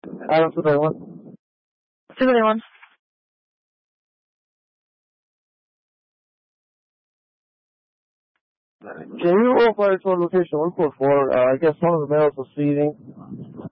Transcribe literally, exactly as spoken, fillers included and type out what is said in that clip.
Adam四百万。 四个零one. Can you offer for location report for, uh, I guess one of the males was feeding?